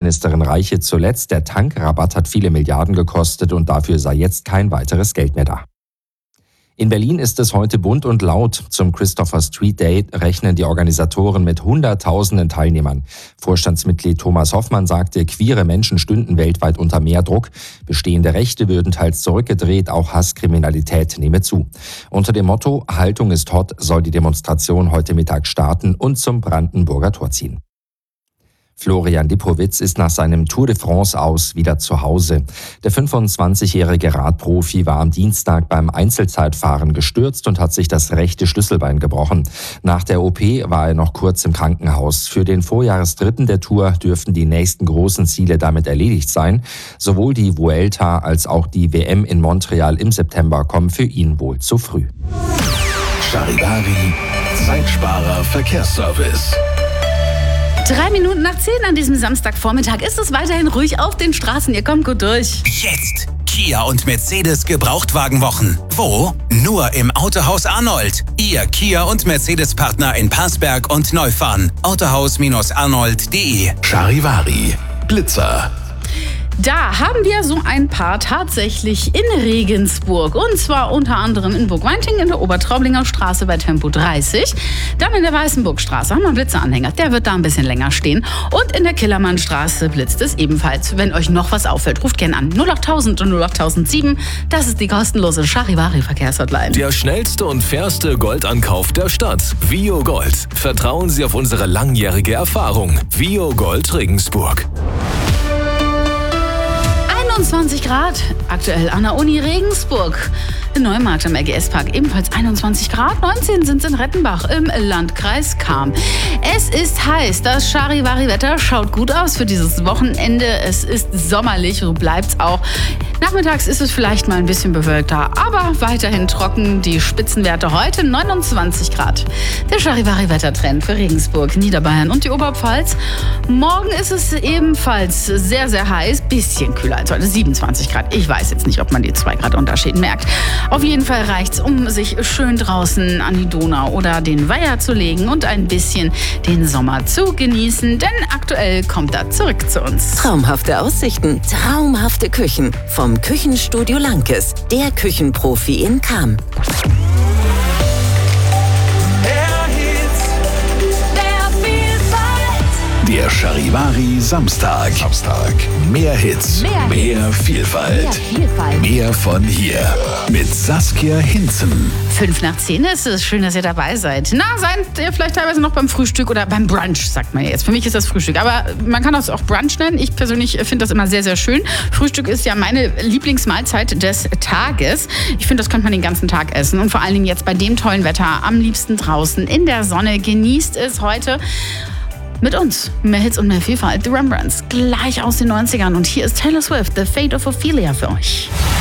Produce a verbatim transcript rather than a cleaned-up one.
Finanzministerin Reiche zuletzt, der Tankrabatt hat viele Milliarden gekostet und dafür sei jetzt kein weiteres Geld mehr da. In Berlin ist es heute bunt und laut. Zum Christopher Street Day rechnen die Organisatoren mit Hunderttausenden Teilnehmern. Vorstandsmitglied Thomas Hoffmann sagte, queere Menschen stünden weltweit unter mehr Druck. Bestehende Rechte würden teils zurückgedreht, auch Hasskriminalität nehme zu. Unter dem Motto Haltung ist hot soll die Demonstration heute Mittag starten und zum Brandenburger Tor ziehen. Florian Lipowitz ist nach seinem Tour de France aus wieder zu Hause. Der fünfundzwanzigjährige Radprofi war am Dienstag beim Einzelzeitfahren gestürzt und hat sich das rechte Schlüsselbein gebrochen. Nach der O P war er noch kurz im Krankenhaus. Für den Vorjahresdritten der Tour dürften die nächsten großen Ziele damit erledigt sein. Sowohl die Vuelta als auch die W M in Montreal im September kommen für ihn wohl zu früh. Charivari, Zeitsparer Verkehrsservice. Drei Minuten nach zehn an diesem Samstagvormittag ist es weiterhin ruhig auf den Straßen. Ihr kommt gut durch. Jetzt Kia und Mercedes Gebrauchtwagenwochen. Wo? Nur im Autohaus Arnold. Ihr Kia und Mercedes-Partner in Passberg und Neufahren. autohaus Arnold punkt de. Charivari, Blitzer. Da haben wir so ein paar tatsächlich in Regensburg. Und zwar unter anderem in Burgweinting in der Obertraublinger Straße bei Tempo dreißig. Dann in der Weißenburgstraße haben wir einen Blitzeranhänger. Der wird da ein bisschen länger stehen. Und in der Killermannstraße blitzt es ebenfalls. Wenn euch noch was auffällt, ruft gerne an. null achttausend und null achttausendsieben. Das ist die kostenlose Charivari-Verkehrshotline. Der schnellste und fairste Goldankauf der Stadt. Vio Gold. Vertrauen Sie auf unsere langjährige Erfahrung. Vio Gold Regensburg. einundzwanzig Grad, aktuell an der Uni Regensburg. In Neumarkt am R G S-Park ebenfalls einundzwanzig Grad, neunzehn sind es in Rettenbach im Landkreis Cham. Es ist heiß, das Charivari-Wetter schaut gut aus für dieses Wochenende. Es ist sommerlich, so bleibt's auch. Nachmittags ist es vielleicht mal ein bisschen bewölkter, aber weiterhin trocken. Die Spitzenwerte heute neunundzwanzig Grad. Der Charivari-Wettertrend für Regensburg, Niederbayern und die Oberpfalz. Morgen ist es ebenfalls sehr, sehr heiß, bisschen kühler als heute, siebenundzwanzig Grad. Ich weiß jetzt nicht, ob man die zwei Grad Unterschied merkt. Auf jeden Fall reicht's, um sich schön draußen an die Donau oder den Weiher zu legen und ein bisschen den Sommer zu genießen, denn aktuell kommt er zurück zu uns. Traumhafte Aussichten, traumhafte Küchen vom Küchenstudio Lankes, der Küchenprofi in Cham. Der Charivari Samstag. Samstag. Mehr Hits, Mehr, mehr, Hits. Vielfalt. Mehr Vielfalt. Mehr von hier. Mit Saskia Hinzen. Fünf nach zehn ist es. Schön, dass ihr dabei seid. Na, seid ihr vielleicht teilweise noch beim Frühstück oder beim Brunch, sagt man jetzt. Für mich ist das Frühstück. Aber man kann das auch Brunch nennen. Ich persönlich finde das immer sehr, sehr schön. Frühstück ist ja meine Lieblingsmahlzeit des Tages. Ich finde, das könnte man den ganzen Tag essen. Und vor allen Dingen jetzt bei dem tollen Wetter am liebsten draußen in der Sonne. Genießt es heute. Mit uns. Mehr Hits und mehr Vielfalt. The Rembrandts. Gleich aus den neunzigern. Und hier ist Taylor Swift, The Fate of Ophelia für euch.